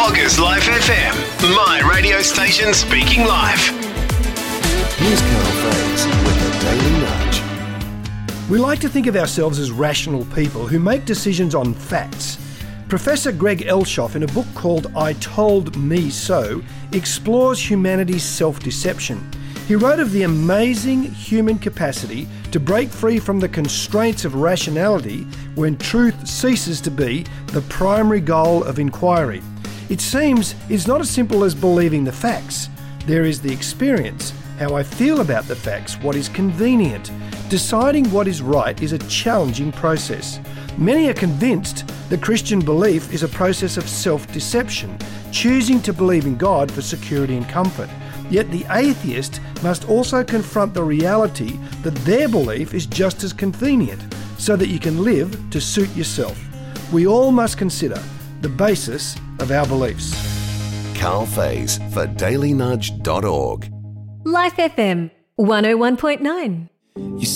Loggers Life FM, my radio station speaking live. Here's Carl Faze with the Daily Nudge. We like to think of ourselves as rational people who make decisions on facts. Professor Greg Elshoff, in a book called I Told Me So, explores humanity's self-deception. He wrote of the amazing human capacity to break free from the constraints of rationality when truth ceases to be the primary goal of inquiry. It seems it's not as simple as believing the facts. There is the experience, how I feel about the facts, what is convenient. Deciding what is right is a challenging process. Many are convinced that Christian belief is a process of self-deception, choosing to believe in God for security and comfort. Yet the atheist must also confront the reality that their belief is just as convenient, so that you can live to suit yourself. We all must consider the basis of our beliefs. Carl Faze for dailynudge.org. Life FM 101.9.